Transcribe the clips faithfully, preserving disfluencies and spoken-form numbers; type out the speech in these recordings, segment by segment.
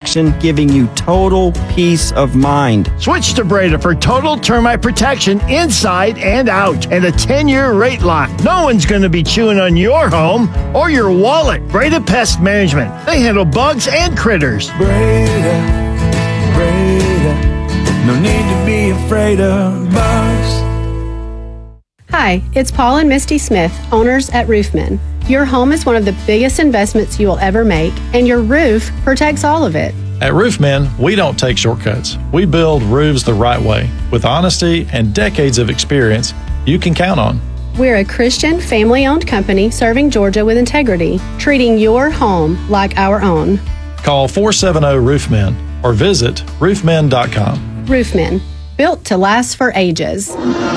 protection, giving you total peace of mind. Switch to Breda for total termite protection inside and out and a ten-year rate lock. No one's going to be chewing on your home or your wallet. Breda Pest Management. They handle bugs and critters. Breda, Breda, no need to be afraid of bugs. Hi, it's Paul and Misty Smith, owners at Roofman. Your home is one of the biggest investments you will ever make, and your roof protects all of it. At Roofman, we don't take shortcuts. We build roofs the right way, with honesty and decades of experience you can count on. We're a Christian, family-owned company serving Georgia with integrity, treating your home like our own. Call four seven zero Roofman or visit roofman dot com. Roofman, built to last for ages.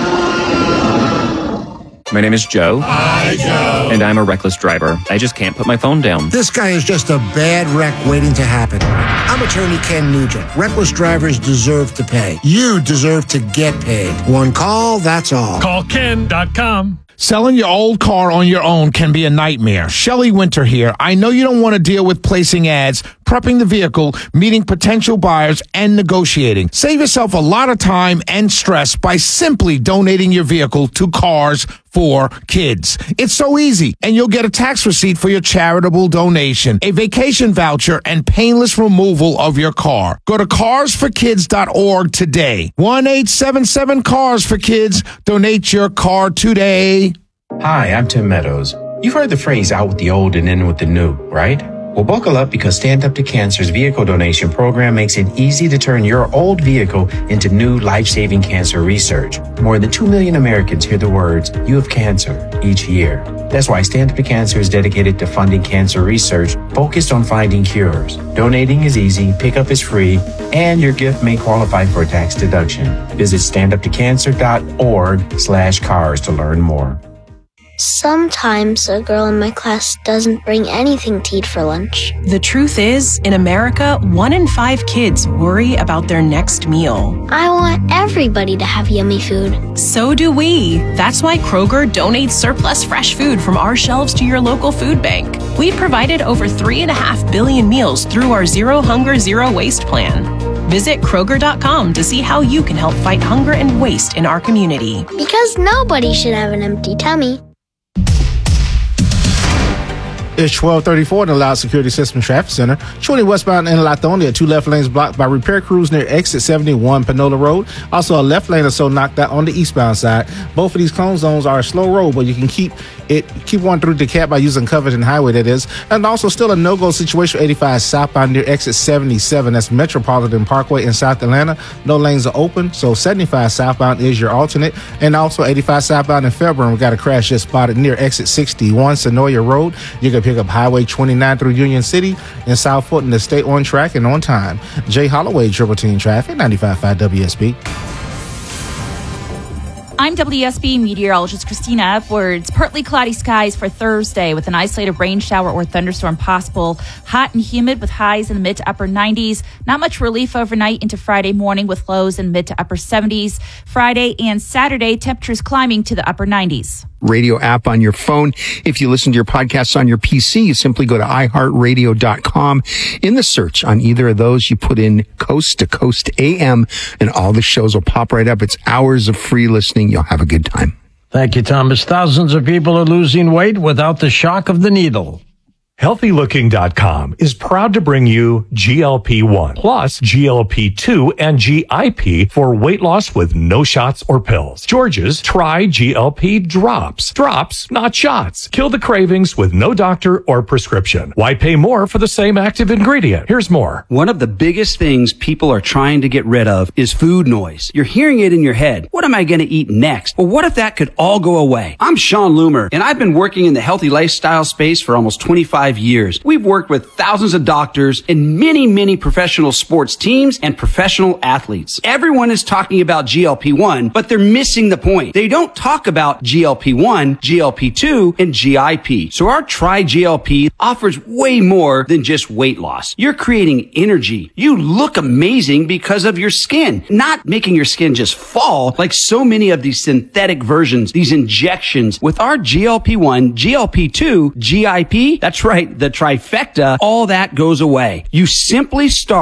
My name is Joe. Hi, Joe. And I'm a reckless driver. I just can't put my phone down. This guy is just a bad wreck waiting to happen. I'm attorney Ken Nugent. Reckless drivers deserve to pay. You deserve to get paid. One call, that's all. Call ken dot com. Selling your old car on your own can be a nightmare. Shelley Winter here. I know you don't want to deal with placing ads, prepping the vehicle, meeting potential buyers, and negotiating. Save yourself a lot of time and stress by simply donating your vehicle to Cars for Kids. It's so easy, and you'll get a tax receipt for your charitable donation, a vacation voucher, and painless removal of your car. Go to cars for kids dot org today. one eight seven seven cars for kids. Donate your car today. Hi, I'm Tim Meadows. You've heard the phrase out with the old and in with the new, right? Well, buckle up because Stand Up to Cancer's vehicle donation program makes it easy to turn your old vehicle into new life-saving cancer research. More than two million Americans hear the words, "You have cancer," each year. That's why Stand Up to Cancer is dedicated to funding cancer research focused on finding cures. Donating is easy, pickup is free, and your gift may qualify for a tax deduction. Visit stand up to cancer dot org slash cars to learn more. Sometimes a girl in my class doesn't bring anything to eat for lunch. The truth is, in America, one in five kids worry about their next meal. I want everybody to have yummy food. So do we. That's why Kroger donates surplus fresh food from our shelves to your local food bank. We've provided over three and a half billion meals through our Zero Hunger, Zero Waste plan. Visit Kroger dot com to see how you can help fight hunger and waste in our community. Because nobody should have an empty tummy. It's twelve thirty-four in the Loud Security System Traffic Center. twenty westbound in Lithonia, two left lanes blocked by repair crews near exit seventy-one Panola Road. Also, a left lane or so knocked out on the eastbound side. Both of these cone zones are a slow road, but you can keep it keep one through DeKalb by using Covington Highway, that is. And also still a no-go situation for eighty-five southbound near exit seventy-seven. That's Metropolitan Parkway in South Atlanta. No lanes are open, so seventy-five southbound is your alternate. And also eighty-five southbound in Fairburn, we got a crash just spotted near exit sixty-one Sonoya Road. You can pick up Highway twenty-nine through Union City in South Fulton to stay on track and on time. Jay Holloway, Triple Team Traffic, ninety-five point five W S B. I'm W S B meteorologist Christina Edwards. Partly cloudy skies for Thursday with an isolated rain shower or thunderstorm possible. Hot and humid with highs in the mid to upper nineties. Not much relief overnight into Friday morning with lows in mid to upper seventies. Friday and Saturday, temperatures climbing to the upper nineties. Radio app on your phone. If you listen to your podcasts on your P C, you simply go to i heart radio dot com. In the search on either of those, you put in Coast to Coast A M and all the shows will pop right up. It's hours of free listening. You'll have a good time. Thank you, Thomas. Thousands of people are losing weight without the shock of the needle. healthy looking dot com is proud to bring you G L P one plus G L P two and G I P for weight loss with no shots or pills. George's Try G L P Drops. Drops, not shots. Kill the cravings with no doctor or prescription. Why pay more for the same active ingredient? Here's more. One of the biggest things people are trying to get rid of is food noise. You're hearing it in your head. What am I going to eat next? Well, what if that could all go away? I'm Sean Loomer, and I've been working in the healthy lifestyle space for almost twenty-five years. We've worked with thousands of doctors and many, many professional sports teams and professional athletes. Everyone is talking about G L P one, but they're missing the point. They don't talk about G L P one, G L P two, and G I P. So our Try G L P offers way more than just weight loss. You're creating energy. You look amazing because of your skin, not making your skin just fall like so many of these synthetic versions, these injections. With our G L P one, G L P two, G I P, that's right, the trifecta, all that goes away. You simply start